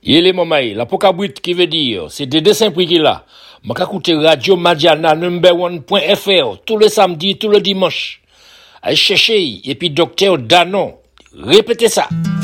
Yele mamaï, la pokabrit qui veut dire, c'est des dessins prix qu'il a. M'a écouté Radio Madiana #1.fr tous les samedis, tous les dimanches. Allez chercher, et puis docteur Danon. Répétez ça.